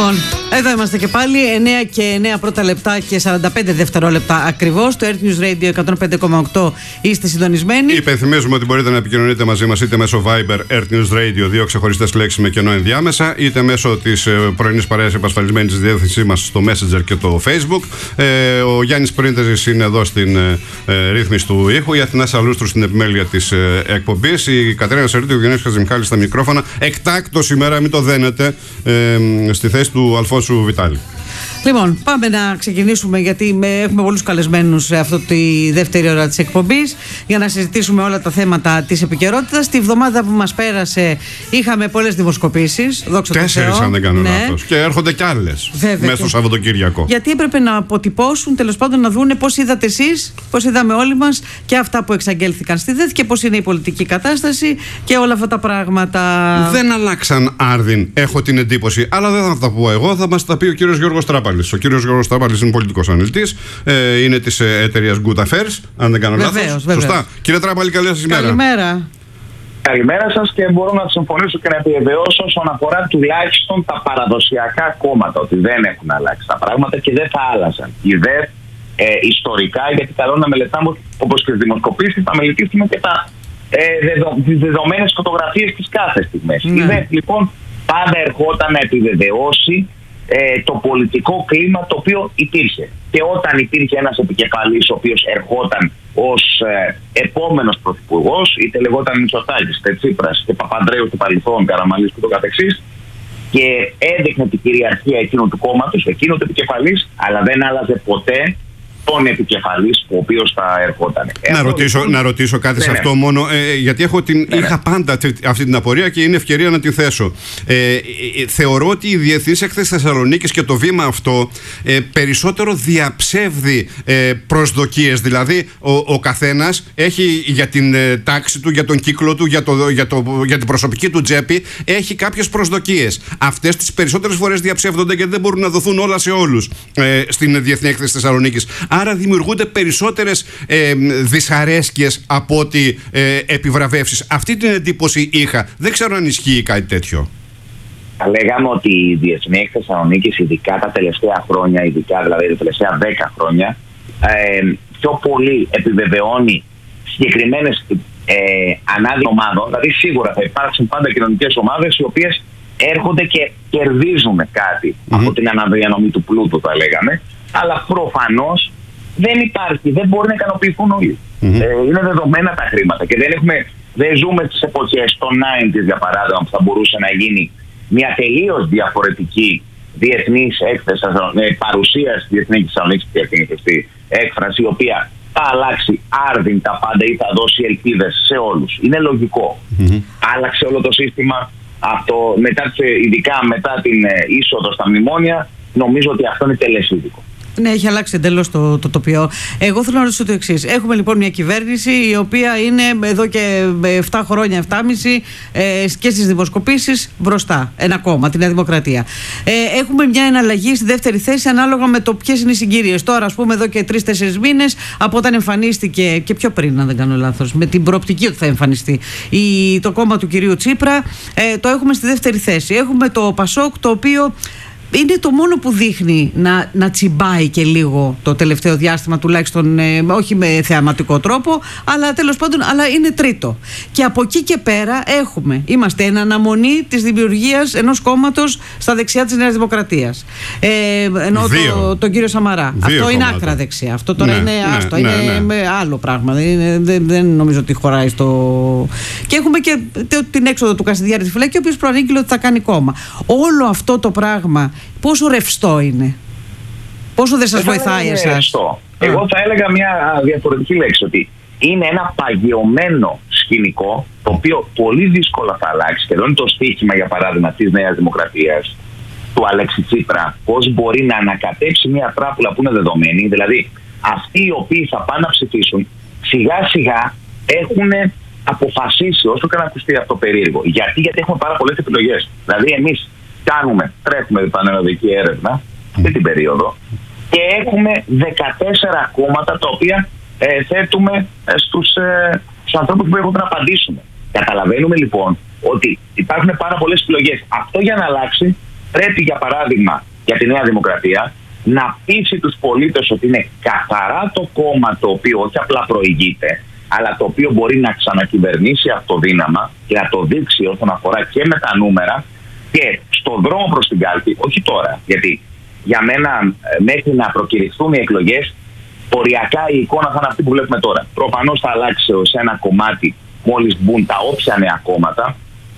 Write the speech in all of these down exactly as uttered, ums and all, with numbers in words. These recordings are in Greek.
Λοιπόν, εδώ είμαστε και πάλι, εννέα και εννέα πρώτα λεπτά και σαράντα πέντε δευτερόλεπτα ακριβώς. Το Earth News Radio εκατόν πέντε κόμμα οκτώ είστε συντονισμένοι. Υπενθυμίζουμε ότι μπορείτε να επικοινωνείτε μαζί μας είτε μέσω Viber Earth News Radio, δύο ξεχωριστές λέξεις με κενό ενδιάμεσα, είτε μέσω της πρωινής παρέας επασφαλισμένης της διεύθυνσής μας στο Messenger και το Facebook. Ε, ο Γιάννης Πρίντεζης είναι εδώ στην ε, ρύθμιση του ήχου, η Αθηνά Σαλούστρου στην επιμέλεια της ε, εκπομπής, η Κατερίνα Σερτή, ο Γιάννης Χατζημιχάλης στα μικρόφωνα. Εκτάκτος σήμερα, μην το δένετε, ε, στη θέση του Αλφόνσου Βιτάλη. Λοιπόν, πάμε να ξεκινήσουμε, γιατί με, έχουμε πολλούς καλεσμένους σε αυτή τη δεύτερη ώρα της εκπομπής για να συζητήσουμε όλα τα θέματα της επικαιρότητας. Τη βδομάδα που μας πέρασε είχαμε πολλές δημοσκοπήσεις. Δόξα τω Θεώ. Τέσσερις, αν δεν κάνω ναι. λάθος. Και έρχονται κι άλλες μέσα στο Σαββατοκύριακο. Γιατί έπρεπε να αποτυπώσουν, τέλος πάντων, να δούνε πώς είδατε εσείς, πώς είδαμε όλοι μας και αυτά που εξαγγέλθηκαν στη ΔΕΘ και πώς είναι η πολιτική κατάσταση και όλα αυτά τα πράγματα. Δεν αλλάξαν άρδιν, έχω την εντύπωση, αλλά δεν θα τα πω εγώ, θα μας τα πει ο κύριος Γιώργος Τράπαλης. Ο κύριος Γιώργος Τράπαλης είναι πολιτικός αναλυτής, ε, είναι της ε, εταιρείας Good Affairs, αν δεν κάνω βεβαίως, λάθος. βεβαίως. Σωστά. Κύριε Τράπαλη, καλή σας ημέρα. Καλημέρα. Καλημέρα σας, και μπορώ να συμφωνήσω και να επιβεβαιώσω όσον αφορά τουλάχιστον τα παραδοσιακά κόμματα, ότι δεν έχουν αλλάξει τα πράγματα και δεν θα άλλαζαν. Η ΔΕΘ ε, ιστορικά, γιατί καλό να μελετάμε όπως και στις δημοσκοπήσεις, θα μελετήσουμε και τα, ε, δεδο, τις δεδομένες φωτογραφίες της κάθε στιγμής. Ναι. Η ΔΕΘ λοιπόν πάντα ερχόταν να επιβεβαιώσει ε, το πολιτικό κλίμα το οποίο υπήρχε. Και όταν υπήρχε ένας επικεφαλής ο οποίος ερχόταν ως ε, επόμενος πρωθυπουργός, είτε λεγόταν Μητσοτάκης, είτε Τσίπρας, είτε Παπανδρέου, είτε Παρελθόν, Καραμανλής και το καθεξής, και έδειχνε την κυριαρχία εκείνου του κόμματος, εκείνου του επικεφαλής, αλλά δεν άλλαζε ποτέ τον επικεφαλής ο οποίος θα ερχόταν. Να, Έχω, ρωτήσω, λοιπόν, να ρωτήσω κάτι ναι, σε ναι. αυτό μόνο, ε, γιατί έχω την, ναι, είχα ναι. πάντα αυτή την απορία και είναι ευκαιρία να τη θέσω. Ε, ε, θεωρώ ότι η Διεθνής Έκθεση Θεσσαλονίκης και το βήμα αυτό ε, περισσότερο διαψεύδει ε, προσδοκίες. Δηλαδή, ο, ο καθένας έχει για την ε, τάξη του, για τον κύκλο του, για, το, για, το, για την προσωπική του τσέπη, έχει κάποιες προσδοκίες. Αυτές τις περισσότερες φορές διαψεύδονται γιατί δεν μπορούν να δοθούν όλα σε όλους ε, στην Διεθνή Έκθεση Θεσσαλονίκης. Άρα δημιουργούνται περισσότερες ε, δυσαρέσκειες από ότι ε, επιβραβεύσεις. Αυτή την εντύπωση είχα. Δεν ξέρω αν ισχύει κάτι τέτοιο. Θα λέγαμε ότι η Διεθνή Έκθεση Θεσσαλονίκης, ειδικά τα τελευταία χρόνια, ειδικά δηλαδή τα τελευταία δέκα χρόνια, ε, πιο πολύ επιβεβαιώνει συγκεκριμένες ε, ανάδειες ομάδων. Δηλαδή σίγουρα θα υπάρξουν πάντα κοινωνικές ομάδες οι οποίες έρχονται και κερδίζουν κάτι mm-hmm. από την αναδιανομή του πλούτου, θα λέγαμε. Αλλά προφανώς δεν υπάρχει, δεν μπορεί να ικανοποιηθούν όλοι. Mm-hmm. Ε, είναι δεδομένα τα χρήματα και δεν, έχουμε, δεν ζούμε στις εποχές των ενενήντα για παράδειγμα, που θα μπορούσε να γίνει μια τελείως διαφορετική διεθνής έκθεση, ε, παρουσία στη Διεθνή Θεσσαλονίκη, διεθνή έκφραση, η οποία θα αλλάξει άρδιν τα πάντα ή θα δώσει ελπίδες σε όλους. Είναι λογικό. Mm-hmm. Άλλαξε όλο το σύστημα, αυτό, μετά, ειδικά μετά την ε, είσοδο στα μνημόνια, νομίζω ότι αυτό είναι τελεσίδικο. Ναι, έχει αλλάξει εντελώς το, το τοπίο. Εγώ θέλω να ρωτήσω το εξής. Έχουμε λοιπόν μια κυβέρνηση η οποία είναι εδώ και επτά χρόνια, επτάμισι ε, και στις δημοσκοπήσεις μπροστά. Ένα κόμμα, τη Νέα Δημοκρατία. Ε, έχουμε μια εναλλαγή στη δεύτερη θέση ανάλογα με το ποιες είναι οι συγκύριες. Τώρα, ας πούμε, εδώ και τρεις-τέσσερις μήνες από όταν εμφανίστηκε, και πιο πριν, αν δεν κάνω λάθος, με την προοπτική ότι θα εμφανιστεί η, το κόμμα του κυρίου Τσίπρα, ε, το έχουμε στη δεύτερη θέση. Έχουμε το Πασόκ, το οποίο είναι το μόνο που δείχνει να, να τσιμπάει και λίγο το τελευταίο διάστημα, τουλάχιστον ε, όχι με θεαματικό τρόπο, αλλά τέλος πάντων, αλλά είναι τρίτο. Και από εκεί και πέρα έχουμε, είμαστε εν αναμονή της δημιουργίας ενός κόμματος στα δεξιά της Νέας Δημοκρατίας. Ε, ενώ το, τον κύριο Σαμαρά. Δύο αυτό είναι κόμματα. άκρα δεξιά. Αυτό τώρα ναι, είναι ναι, άστο, ναι, είναι ναι. άλλο πράγμα. Δεν, δεν, δεν νομίζω ότι χωράει στο. Και έχουμε και την έξοδο του Κασιδιάρη τη φυλακή, ο οποίος προανήγγειλε ότι θα κάνει κόμμα. Όλο αυτό το πράγμα πόσο ρευστό είναι, πόσο δεν σας βοηθάει εσάς? Εγώ θα έλεγα μια διαφορετική λέξη, ότι είναι ένα παγιωμένο σκηνικό, το οποίο πολύ δύσκολα θα αλλάξει. Και εδώ είναι το στοίχημα, για παράδειγμα, της Νέας Δημοκρατίας, του Αλέξη Τσίπρα, πώς μπορεί να ανακατέψει μια τράπουλα που είναι δεδομένη. Δηλαδή, αυτοί οι οποίοι θα πάνε να ψηφίσουν, σιγά σιγά έχουν αποφασίσει, όσο και να ακουστεί αυτό περίεργο. Γιατί, γιατί έχουμε πάρα πολλές επιλογές. Δηλαδή, εμείς κάνουμε, τρέχουμε πανελλαδική έρευνα αυτή την περίοδο και έχουμε δεκατέσσερα κόμματα τα οποία ε, θέτουμε ε, στους, ε, στους ανθρώπους που έχουν να απαντήσουμε. Καταλαβαίνουμε λοιπόν ότι υπάρχουν πάρα πολλές επιλογές. Αυτό για να αλλάξει πρέπει για παράδειγμα για τη Νέα Δημοκρατία να πείσει τους πολίτες ότι είναι καθαρά το κόμμα το οποίο όχι απλά προηγείται, αλλά το οποίο μπορεί να ξανακυβερνήσει αυτοδύναμα και να το δείξει όσον αφορά και με τα νούμερα και στον δρόμο προς την κάλπη, όχι τώρα. Γιατί για μένα μέχρι να προκηρυχθούν οι εκλογές, ποριακά η εικόνα θα είναι αυτή που βλέπουμε τώρα. Προφανώς θα αλλάξει σε ένα κομμάτι μόλις μπουν τα όποια νέα κόμματα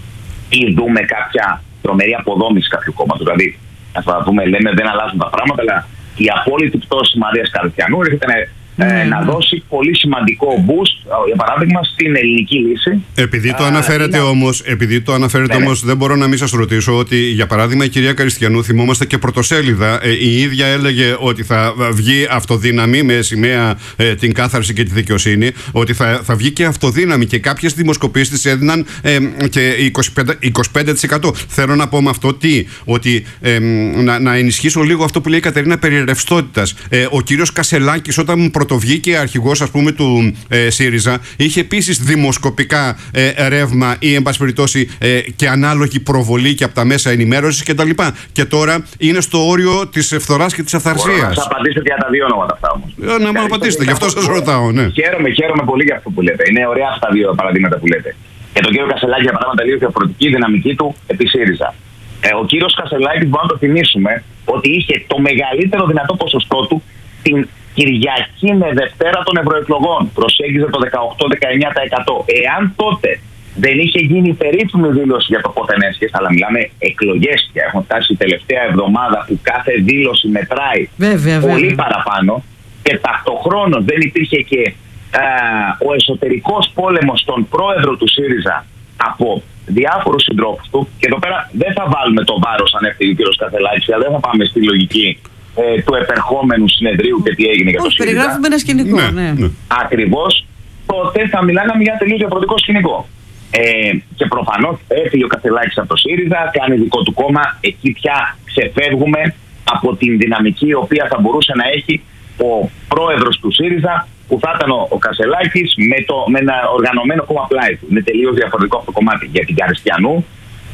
ή δούμε κάποια τρομερή αποδόμηση κάποιου κόμματος. Δηλαδή, θα δούμε, λέμε δεν αλλάζουν τα πράγματα, αλλά η απόλυτη πτώση Μαρίας Καριστιανού έρχεται να Ε, να δώσει πολύ σημαντικό boost, για παράδειγμα, στην ελληνική λύση. Επειδή το αναφέρετε είναι... όμως, επειδή το αναφέρετε ναι, όμως, δεν μπορώ να μην σας ρωτήσω ότι, για παράδειγμα, η κυρία Καριστιανού, θυμόμαστε και πρωτοσέλιδα, ε, η ίδια έλεγε ότι θα βγει αυτοδύναμη με σημαία ε, την κάθαρση και τη δικαιοσύνη, ότι θα, θα βγει και αυτοδύναμη και κάποιες δημοσκοπήσεις της έδιναν ε, και είκοσι πέντε τοις εκατό. Θέλω να πω με αυτό τι, ότι ε, να, να ενισχύσω λίγο αυτό που λέει η Κατερίνα περί ρευστότητας. Ε, ο κύριος Κασελάκης, όταν πρωτοβγήκε αρχηγός, ας πούμε, του ε, ΣΥΡΙΖΑ, είχε επίσης δημοσκοπικά ε, ρεύμα ή εν πάση περιπτώσει ε, και ανάλογη προβολή και από τα μέσα ενημέρωσης κτλ. Και τώρα είναι στο όριο της φθοράς και της αυθαρσίας. Μπορώ να σας απαντήσετε για τα δύο ονόματα αυτά όμως. Ε, να μου απαντήσετε, γι' αυτό σας ρωτάω. Ναι. Χαίρομαι, χαίρομαι πολύ για αυτό που λέτε. Είναι ωραία αυτά τα δύο παραδείγματα που λέτε. Για τον κύριο Κασελάκη, για παράδειγμα, τελείως διαφορετική δυναμική του επί ΣΥΡΙΖΑ. Ε, ο κύριος Κασελάκης, μπορούμε να το θυμίσουμε, ότι είχε το μεγαλύτερο δυνατό ποσοστό του την Κυριακή με Δευτέρα των ευρωεκλογών. Προσέγγιζε το δεκαοκτώ με δεκαεννιά τοις εκατό. Εάν τότε δεν είχε γίνει περίφημη δήλωση για το πότε έσχες, αλλά μιλάμε εκλογές πια, έχουν φτάσει η τελευταία εβδομάδα που κάθε δήλωση μετράει βέβαια, πολύ βέβαια. παραπάνω, και ταυτοχρόνως δεν υπήρχε και α, ο εσωτερικός πόλεμος στον πρόεδρο του ΣΥΡΙΖΑ από διάφορους συντρόφους του. Και εδώ πέρα δεν θα βάλουμε το βάρος αν έφυγε ο κ. Κασελάκης, δεν θα πάμε στη λογική Ε, του επερχόμενου συνεδρίου και τι έγινε για το ΣΥΡΙΖΑ. Περιγράφουμε ένα σκηνικό. Ναι, ναι. Ναι. Ακριβώς. Τότε θα μιλάγαμε για τελείως διαφορετικό σκηνικό. Ε, και προφανώς έφυγε ο Κασελάκης από το ΣΥΡΙΖΑ, κάνει δικό του κόμμα. Εκεί πια ξεφεύγουμε από την δυναμική η οποία θα μπορούσε να έχει ο πρόεδρος του ΣΥΡΙΖΑ, που θα ήταν ο, ο Κασελάκης με, το, με ένα οργανωμένο κόμμα πλάι του. Είναι τελείως διαφορετικό αυτό το κομμάτι. Για την Καριστιανού,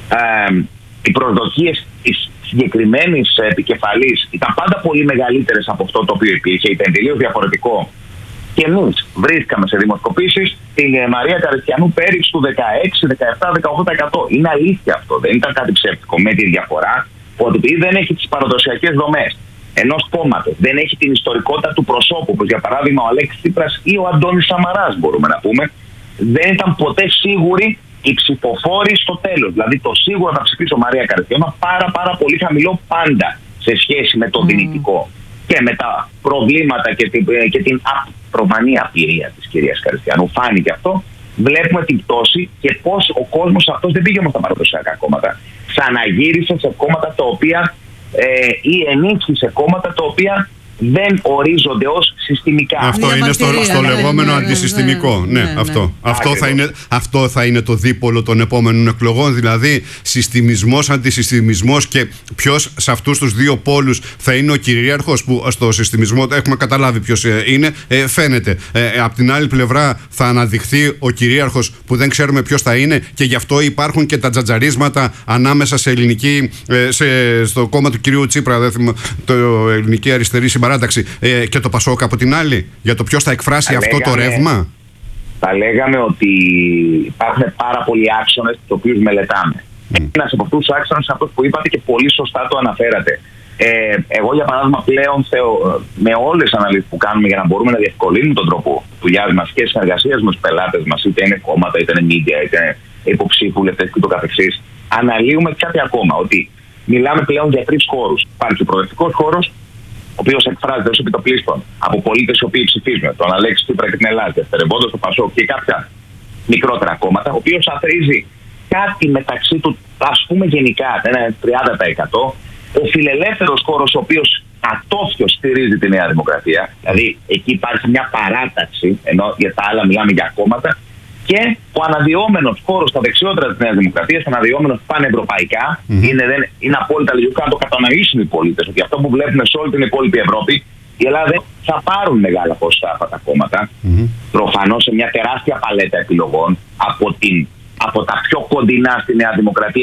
ε, οι προσδοκίες της συγκεκριμένης επικεφαλής ήταν πάντα πολύ μεγαλύτερες από αυτό το οποίο υπήρχε, ήταν τελείως διαφορετικό. Και εμείς βρίσκαμε σε δημοσκοπήσεις την Μαρία Καριστιανού πέριξ του δεκαέξι, δεκαεπτά, δεκαοκτώ τοις εκατό. Είναι αλήθεια αυτό, δεν ήταν κάτι ψεύτικο, με τη διαφορά ότι επειδή δεν έχει τις παραδοσιακές δομές ενός κόμματος, δεν έχει την ιστορικότητα του προσώπου, όπως για παράδειγμα ο Αλέξης Τσίπρας ή ο Αντώνης Σαμαράς, μπορούμε να πούμε, δεν ήταν ποτέ σίγουροι οι ψηφοφόροι στο τέλος. Δηλαδή το σίγουρο θα ψηφίσω Μαρία Καριστιανού πάρα πάρα πολύ χαμηλό πάντα σε σχέση με το mm. δυνητικό και με τα προβλήματα και την, και την προφανή απειρία της κυρίας Καριστιανού. Φάνηκε αυτό. Βλέπουμε την πτώση και πώς ο κόσμος αυτός δεν πήγε όμως στα παραδοσιακά κόμματα. Ξαναγύρισε σε κόμματα τα οποία ε, ή ενίσχυσε κόμματα τα οποία δεν ορίζονται ως συστημικά. Αυτό Μια είναι στο, στο λεγόμενο ναι, αντισυστημικό. Ναι, ναι, ναι, ναι, αυτό. Ναι. Αυτό, θα είναι, αυτό θα είναι το δίπολο των επόμενων εκλογών. Δηλαδή, συστημισμός, αντισυστημισμός, και ποιος σε αυτούς τους δύο πόλους θα είναι ο κυρίαρχος, που στο συστημισμό έχουμε καταλάβει ποιος είναι, ε, φαίνεται. Ε, απ' την άλλη πλευρά θα αναδειχθεί ο κυρίαρχος που δεν ξέρουμε ποιος θα είναι, και γι' αυτό υπάρχουν και τα τζατζαρίσματα ανάμεσα σε ελληνική, ε, σε, στο κόμμα του κυρίου Τσίπρα, δεν θυμα, το ελληνική αριστερή συμπαράταξη, Ε, και το Πασόκ από την άλλη, για το ποιος θα εκφράσει θα αυτό λέγαμε, το ρεύμα. Θα λέγαμε ότι υπάρχουν πάρα πολλοί άξονες τους οποίους μελετάμε. Mm. Ένας από αυτούς τους άξονες είναι αυτός που είπατε και πολύ σωστά το αναφέρατε. Ε, εγώ για παράδειγμα πλέον θεω, με όλες τις αναλύσεις που κάνουμε για να μπορούμε να διευκολύνουμε τον τρόπο δουλειάς μας και συνεργασίας με τους πελάτες μας, είτε είναι κόμματα, είτε είναι media, είτε είναι υποψήφοι βουλευτές και το καθεξής, αναλύουμε κάτι ακόμα, ότι μιλάμε πλέον για τρεις χώρους. Υπάρχει ο προοδευτικός χώρος, ο οποίος εκφράζεται ως επιτοπλίστων από πολίτες οι οποίοι ψηφίζουν, τον Αλέξη Τσίπρα και την Ελλάδα, δευτερευόντως το Πασόκ και κάποια μικρότερα κόμματα, ο οποίος αθροίζει κάτι μεταξύ του, ας πούμε γενικά, ένα τριάντα τοις εκατό, ο φιλελεύθερος χώρος, ο οποίος ατόφιος στηρίζει τη Νέα Δημοκρατία, δηλαδή εκεί υπάρχει μια παράταξη, ενώ για τα άλλα μιλάμε για κόμματα, και ο αναδυόμενος χώρος στα δεξιότερα της Νέας Δημοκρατίας, αναδυόμενος πανευρωπαϊκά, mm-hmm. είναι, δεν, είναι απόλυτα λογικό να το κατανοήσουν οι πολίτες, ότι αυτό που βλέπουμε σε όλη την υπόλοιπη Ευρώπη, η Ελλάδα θα πάρουν μεγάλα ποσοστά αυτά τα κόμματα, mm-hmm. προφανώς σε μια τεράστια παλέτα επιλογών, από, την, από τα πιο κοντινά στη Νέα Δημοκρατία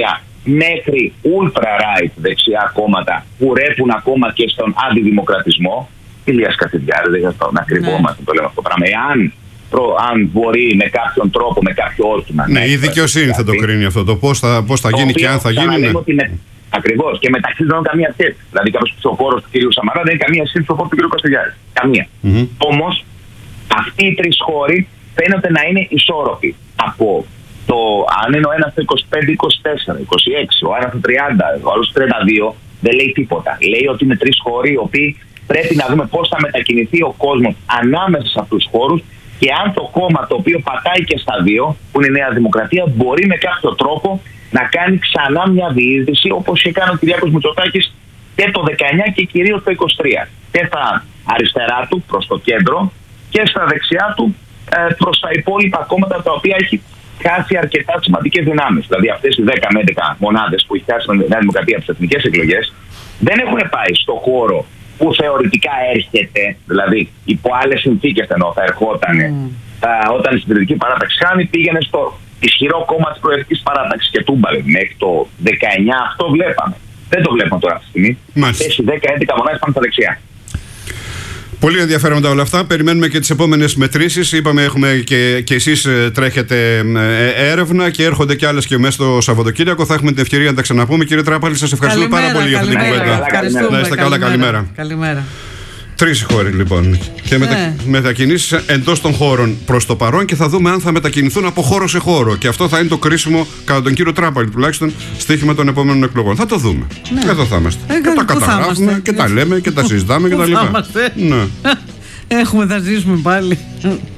μέχρι ultra-right δεξιά κόμματα που ρέπουν ακόμα και στον αντιδημοκρατισμό. Ηλίας Κασιδιάρης, δεν θα να κρυβόμαστε, το λέμε αυτό το πράγμα. Εάν προ, αν μπορεί με κάποιον τρόπο, με κάποιο όχημα. Ναι, η δικαιοσύνη θα το κρίνει αυτό. Το πώς θα, πώς θα γίνει και αν θα γίνει. Ναι. Με... Ακριβώς. Και μεταξύ δεν έχουν καμία σχέση. Δηλαδή, κάποιο ψηφοφόρος του κ. Σαμαρά δεν έχει καμία σχέση με ψηφοφόρο του κ. Κασιδιάρη. Καμία. Mm-hmm. Όμως, αυτοί οι τρεις χώροι φαίνονται να είναι ισόρροποι. Από το αν είναι ο ένας το είκοσι πέντε είκοσι τέσσερα, είκοσι έξι, ο ένας το τριάντα, ο άλλος το τριάντα δύο, δεν λέει τίποτα. Λέει ότι είναι τρεις χώροι οι οποίοι πρέπει να δούμε πώς θα μετακινηθεί ο κόσμος ανάμεσα σε αυτούς τους χώρους και αν το κόμμα το οποίο πατάει και στα δύο, που είναι η Νέα Δημοκρατία, μπορεί με κάποιο τρόπο να κάνει ξανά μια διείσδυση όπως είχε κάνει ο Κυριάκος Μητσοτάκης και το δεκαεννιά και κυρίως το είκοσι τρία. Και στα αριστερά του προς το κέντρο και στα δεξιά του ε, προς τα υπόλοιπα κόμματα τα οποία έχει χάσει αρκετά σημαντικές δυνάμεις. Δηλαδή αυτές οι δέκα με έντεκα μονάδες που έχει χάσει η Νέα Δημοκρατία από τις εθνικές εκλογές δεν έχουν πάει στο χώρο που θεωρητικά έρχεται, δηλαδή υπό άλλες συνθήκες ενώ θα ερχόταν mm. α, όταν η συντηρητική παράταξη χάνει, πήγαινε στο ισχυρό κόμμα της προεδρικής παράταξης και τούμπαλε. Μέχρι το δεκαεννιά αυτό βλέπαμε. Δεν το βλέπουμε τώρα αυτή τη στιγμή. Αυτές οι δέκα έντεκα μονάδες πάνε στα δεξιά. Πολύ ενδιαφέροντα όλα αυτά. Περιμένουμε και τις επόμενες μετρήσεις. Είπαμε, έχουμε και, και εσείς τρέχετε έρευνα και έρχονται και άλλες και μέσα στο Σαββατοκύριακο. Θα έχουμε την ευκαιρία να τα ξαναπούμε. Κύριε Τράπαλη, σας ευχαριστούμε πάρα πολύ για αυτή την κουβέντα. Να είστε καλά, καλημέρα. Καλημέρα. Τρεις χώροι λοιπόν. Και μετα... ναι. μετακινήσεις εντός των χώρων προς το παρόν και θα δούμε αν θα μετακινηθούν από χώρο σε χώρο. Και αυτό θα είναι το κρίσιμο, κατά τον κύριο Τράπαλη τουλάχιστον, στοίχημα των επόμενων εκλογών. Θα το δούμε. Ναι. Εδώ θα είμαστε. Ε, και τα καταγράφουμε και τα λέμε και τα συζητάμε και τα λοιπά. Ναι. Έχουμε, θα ζήσουμε πάλι.